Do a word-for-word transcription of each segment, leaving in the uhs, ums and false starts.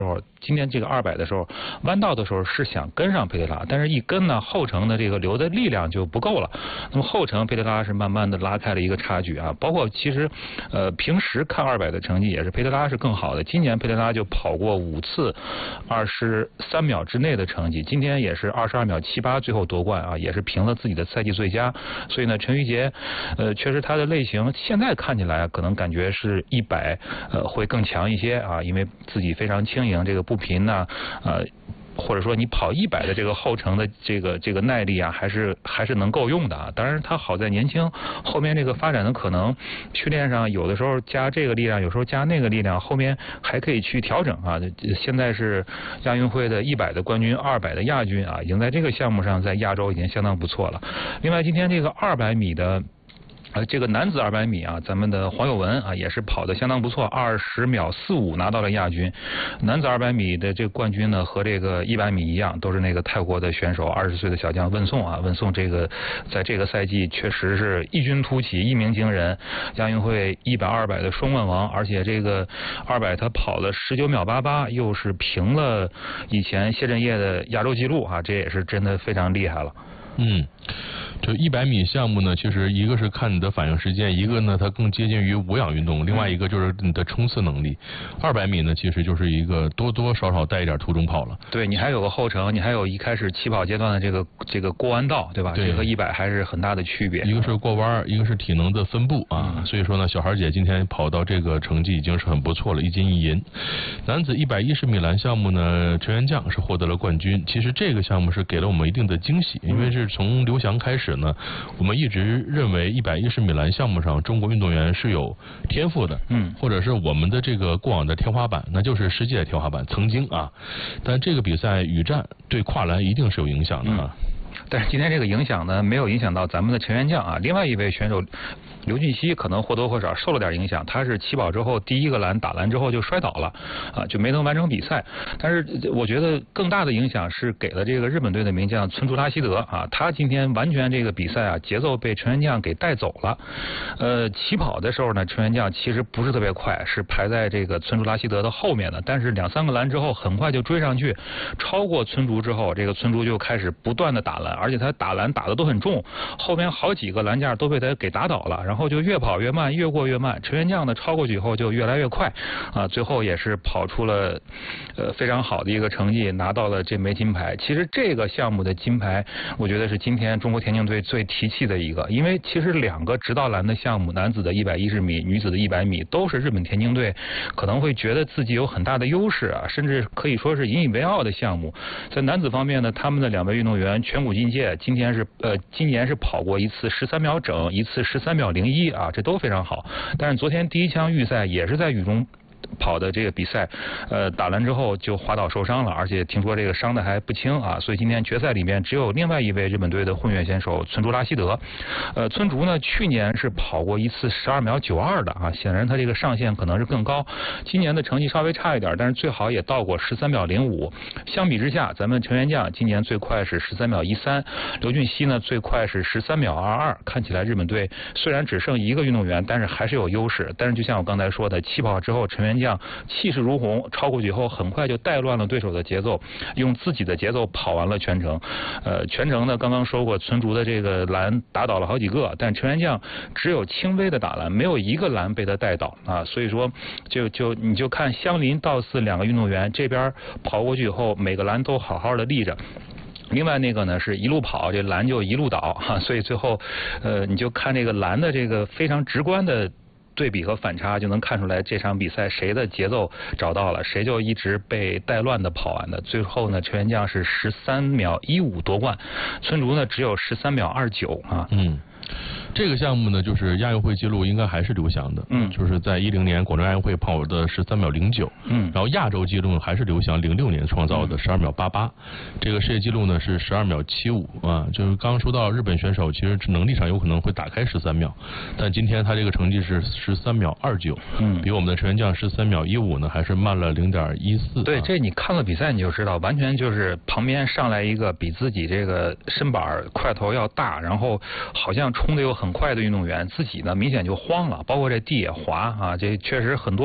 时候，今天这个二百的时候，弯道的时候是想跟上佩雷拉，但是一跟呢，后程的这个留的力量就不够了。那么后程佩雷拉是慢慢的拉开了一个差距啊。包括其实，呃，平时看二百的成绩也是佩雷拉是更好的。今年佩雷拉就跑过五次二十三秒之内的成绩，今天也是二十二秒七八，最后夺冠啊，也是评了自己的赛季最佳。所以呢，陈玉洁，呃，确实他的类型现在看起来可能感觉是一百呃会更强一些啊，因为自己非常轻盈。这个步频呢，呃，或者说你跑一百的这个后程的这个这个耐力啊，还是还是能够用的啊。当然，它好在年轻，后面这个发展的可能训练上有的时候加这个力量，有时候加那个力量，后面还可以去调整啊。现在是亚运会的一百的冠军，二百的亚军啊，已经在这个项目上在亚洲已经相当不错了。另外，今天这个二百米的。呃，这个男子二百米啊，咱们的黄有文啊也是跑得相当不错，二十秒四五拿到了亚军。男子二百米的这个冠军呢，和这个一百米一样，都是那个泰国的选手，二十岁的小将温颂啊。温颂这个在这个赛季确实是异军突起，一鸣惊人，亚运会一百、二百的双冠王，而且这个二百他跑了十九秒八八，又是平了以前谢震业的亚洲纪录啊，这也是真的非常厉害了。 嗯，这一百米项目呢，其实一个是看你的反应时间，一个呢它更接近于无氧运动，另外一个就是你的冲刺能力。二百米呢，其实就是一个多多少少带一点途中跑了。 对，你还有个后程，你还有一开始起跑阶段的这个这个过弯道，对吧？ 对， 这和一百还是很大的区别。 一个是过弯，一个是体能的分布啊。嗯、所以说呢，小孩姐今天跑到这个成绩已经是很不错了，一金一银。男子一百一十米栏项目呢，陈元将是获得了冠军。其实这个项目是给了我们一定的惊喜，因为是从刘翔开始呢，我们一直认为一百一十米栏项目上中国运动员是有天赋的，嗯，或者是我们的这个过往的天花板，那就是世界天花板，曾经啊。但这个比赛羽战对跨栏一定是有影响的啊。嗯， 但是今天这个影响呢，没有影响到咱们的陈元将啊。另外一位选手刘俊熙可能或多或少受了点影响，他是起跑之后第一个栏打栏之后就摔倒了啊，就没能完成比赛。但是我觉得更大的影响是给了这个日本队的名将村竹拉希德啊，他今天完全这个比赛啊节奏被陈元将给带走了。呃，起跑的时候呢，陈元将其实不是特别快，是排在这个村竹拉希德的后面的，但是两三个栏之后很快就追上去，超过村竹之后，这个村竹就开始不断的打栏，而且他打栏打的都很重，后面好几个栏架都被他给打倒了，然后就越跑越慢，越过越慢。陈元将呢超过去以后就越来越快啊，最后也是跑出了呃非常好的一个成绩，拿到了这枚金牌。其实这个项目的金牌，我觉得是今天中国田径队最提气的一个，因为其实两个直道栏的项目，男子的一百一十米，女子的一百米，都是日本田径队可能会觉得自己有很大的优势啊，甚至可以说是引以为傲的项目。在男子方面呢，他们的两位运动员全国境界，今天是呃今年是跑过一次十三秒整，一次十三秒零一啊，这都非常好。但是昨天第一枪预赛也是在雨中跑的这个比赛，呃，打完之后就滑倒受伤了，而且听说这个伤的还不轻啊，所以今天决赛里面只有另外一位日本队的混跃选手村竹拉希德。呃，村竹呢去年是跑过一次十二秒九二的啊，显然他这个上限可能是更高。今年的成绩稍微差一点，但是最好也到过十三秒零五。相比之下，咱们陈元将今年最快是十三秒一三，刘俊熙呢最快是十三秒二二。看起来日本队虽然只剩一个运动员，但是还是有优势。但是就像我刚才说的，起跑之后陈元将气势如虹，超过去以后很快就带乱了对手的节奏，用自己的节奏跑完了全程。呃，全程呢，刚刚说过，村竹的这个栏打倒了好几个，但陈元将只有轻微的打栏，没有一个栏被他带倒啊。所以说，就就你就看相邻倒似两个运动员，这边跑过去以后，每个栏都好好的立着。另外那个呢是一路跑，这栏就一路倒哈、啊，所以最后，呃，你就看这个栏的这个非常直观的对比和反差，就能看出来这场比赛谁的节奏找到了，谁就一直被带乱的跑完的。最后呢，陈元将是十三秒一五夺冠，村竹呢只有十三秒二九啊。 嗯。这个项目呢，就是亚运会纪录应该还是刘翔的， 嗯， 就是在一零年广州亚运会跑的十三秒零九， 嗯， 然后亚洲纪录还是刘翔零六年创造的十二秒八八，这个世界纪录呢是十二秒七五啊，就是刚刚说到日本选手其实能力上有可能会打开十三秒，但今天他这个成绩是十三秒二九，嗯，比我们的陈元将十三秒一五呢还是慢了零点一四， 对，这你看了比赛你就知道，完全就是旁边上来一个比自己这个身板块头要大，然后好像冲的又很快的运动员，自己呢明显就慌了，包括这地也滑啊，这确实很多的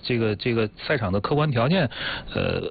这个这个赛场的客观条件，呃，